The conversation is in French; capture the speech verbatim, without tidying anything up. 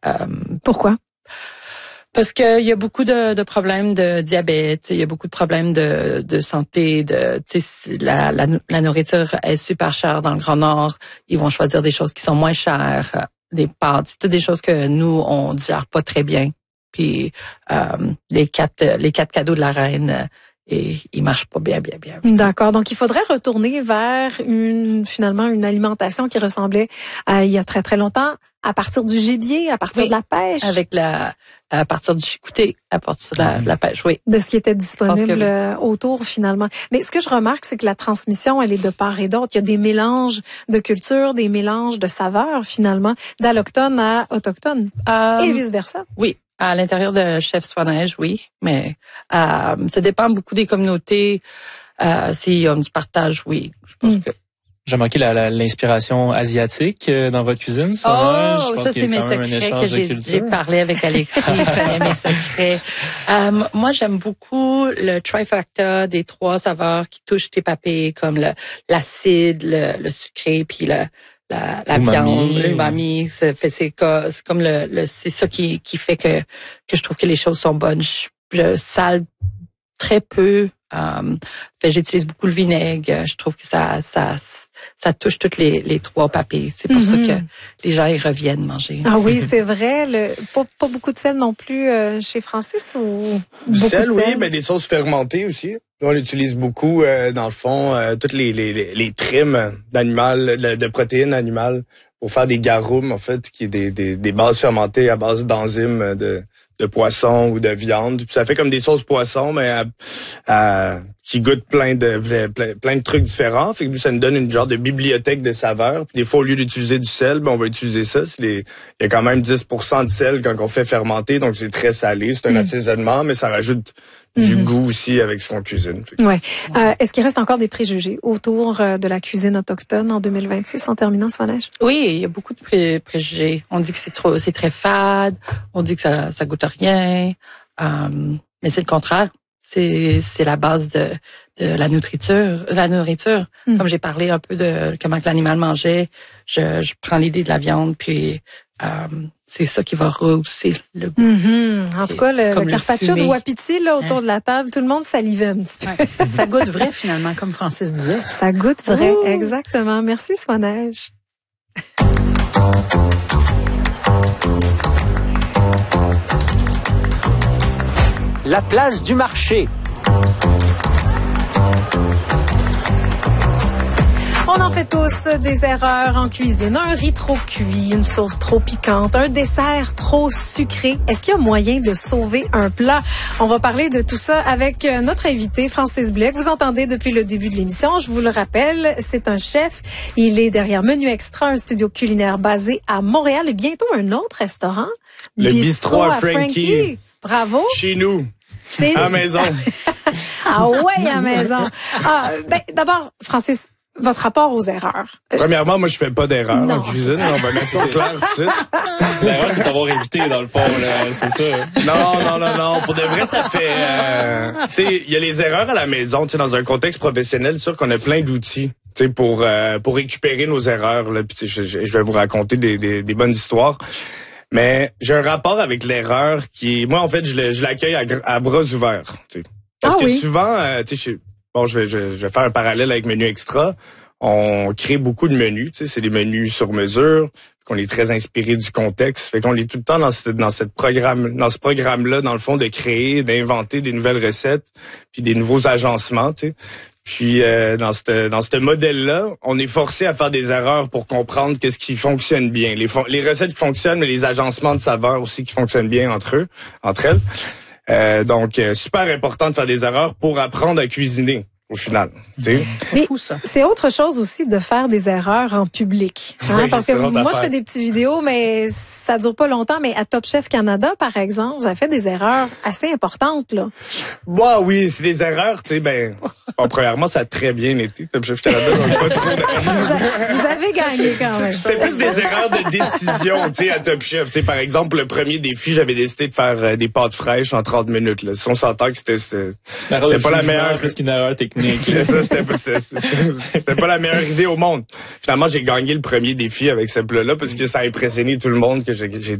Euh, Pourquoi? Parce qu'il y a beaucoup de, de problèmes de diabète, il y a beaucoup de problèmes de, de santé, de la, la, la nourriture est super chère dans le Grand Nord. Ils vont choisir des choses qui sont moins chères, des pâtes, c'est toutes des choses que nous on digère pas très bien. Puis euh, les quatre les quatre cadeaux de la reine, et ils marchent pas bien, bien, bien. D'accord. Donc, il faudrait retourner vers une, finalement, une alimentation qui ressemblait à il y a très, très longtemps, à partir du gibier, à partir oui, de la pêche. Avec la, à partir du chicouté, à partir de la, de la pêche, oui. De ce qui était disponible oui. autour, finalement. Mais ce que je remarque, c'est que la transmission, elle est de part et d'autre. Il y a des mélanges de cultures, des mélanges de saveurs, finalement, d'allochtones à autochtones. Euh, et vice-versa. Oui. À l'intérieur de Chef Soi-Neige, oui, mais euh, ça dépend beaucoup des communautés. Euh, S'il y a du partage, oui. Je pense mm. que j'ai manqué la, la, l'inspiration asiatique dans votre cuisine. Ce oh, je pense ça c'est mes secrets que j'ai, j'ai parlé avec Alexis. Il connaît mes secrets. Euh, moi, j'aime beaucoup le trifecta des trois saveurs qui touchent tes papilles, comme le l'acide, le, le sucré, puis le la, la viande, l'umami. C'est, c'est, c'est comme le, le c'est ça qui qui fait que que je trouve que les choses sont bonnes. Je, je sale très peu. Um, fait, j'utilise beaucoup le vinaigre. Je trouve que ça ça ça touche toutes les les trois papilles. C'est pour mm-hmm. ça que les gens y reviennent manger. Ah oui, c'est vrai. Le, pas, pas beaucoup de sel non plus euh, chez Francis ou du beaucoup sel, de oui, sel? mais des sauces fermentées aussi. Nous, on utilise beaucoup euh, dans le fond euh, toutes les les les, les trims d'animal, de, de protéines animales pour faire des garum en fait, qui est des des des bases fermentées à base d'enzymes de de poisson ou de viande. Puis ça fait comme des sauces poisson, mais à, à, qui goûtent plein de plein, plein de trucs différents. Fait que ça nous donne une genre de bibliothèque de saveurs. Puis des fois, au lieu d'utiliser du sel, ben on va utiliser ça. C'est les, il y a quand même dix pour cent de sel quand on fait fermenter, donc c'est très salé. C'est un mmh. assaisonnement, mais ça rajoute du mmh. goût aussi avec ce qu'on cuisine. Ouais. Euh, est-ce qu'il reste encore des préjugés autour de la cuisine autochtone en deux mille vingt-six, en terminant, Soi-Neige? Oui, il y a beaucoup de pré- préjugés. On dit que c'est trop, c'est très fade. On dit que ça, ça goûte rien. Um, mais c'est le contraire. C'est, c'est la base de, de la nourriture. La nourriture. Mmh. Comme j'ai parlé un peu de comment que l'animal mangeait, je, je prends l'idée de la viande, puis um, c'est ça qui va rehausser le goût. Mm-hmm. En tout cas, le, le carpaccio le de wapiti là autour hein? de la table, tout le monde salivait un petit peu. Ouais. Ça goûte vrai finalement, comme Francis disait. Ça goûte vrai, Ouh. Exactement. Merci Soi-Neige. La place du marché. On en fait tous des erreurs en cuisine. Un riz trop cuit, une sauce trop piquante, un dessert trop sucré. Est-ce qu'il y a moyen de sauver un plat? On va parler de tout ça avec notre invité, Francis Blais, que vous entendez depuis le début de l'émission. Je vous le rappelle, c'est un chef. Il est derrière Menu Extra, un studio culinaire basé à Montréal et bientôt un autre restaurant. Le Bistrot à Frankie. Frankie. Bravo. Chez nous. Chez... À la maison. Ah ouais, à la maison. Ah, ben, d'abord, Francis, votre rapport aux erreurs. Premièrement, moi, je fais pas d'erreur en cuisine. On va mettre ça clair tout de suite. L'erreur, c'est d'avoir évité, dans le fond, là. C'est ça. Non, non, non, non. Pour de vrai, ça fait... Euh, tu sais, il y a les erreurs à la maison. Tu sais, dans un contexte professionnel, c'est sûr qu'on a plein d'outils. Tu sais, pour euh, pour récupérer nos erreurs. Là. Puis, je, je, je vais vous raconter des, des, des bonnes histoires. Mais j'ai un rapport avec l'erreur qui... Moi, en fait, je, je l'accueille à, à bras ouverts. Tu sais. Parce ah, que oui. souvent, euh, tu sais... Bon, je vais, je, je vais faire un parallèle avec Menu Extra. On crée beaucoup de menus, tu sais, c'est des menus sur mesure, qu'on est très inspiré du contexte. Fait qu'on est tout le temps dans ce, dans cette programme, dans ce programme-là, dans le fond, de créer, d'inventer des nouvelles recettes, puis des nouveaux agencements, tu sais. Puis euh, dans ce dans ce modèle-là, on est forcé à faire des erreurs pour comprendre qu'est-ce qui fonctionne bien. Les, les recettes qui fonctionnent, mais les agencements de saveurs aussi qui fonctionnent bien entre eux, entre elles. Euh, donc, euh, super important de faire des erreurs pour apprendre à cuisiner. Au final, c'est fou ça. C'est autre chose aussi de faire des erreurs en public, hein, oui, parce que moi je fais des petites vidéos, mais ça dure pas longtemps. Mais à Top Chef Canada, par exemple, vous avez fait des erreurs assez importantes là. Bah oui, c'est des erreurs, tu sais, ben, bon, premièrement, ça a très bien été Top Chef Canada, donc pas trop. De... Vous avez gagné quand même. C'était plus des erreurs de décision, tu sais, à Top Chef. Tu sais, par exemple, le premier défi, j'avais décidé de faire euh, des pâtes fraîches en trente minutes. Là. Si on s'entend que c'était, c'était, c'était pas la meilleure, plus qu'une erreur technique. C'est ça, c'était, c'était, c'était, c'était pas la meilleure idée au monde. Finalement, j'ai gagné le premier défi avec ce plat-là parce que ça a impressionné tout le monde que j'ai, j'ai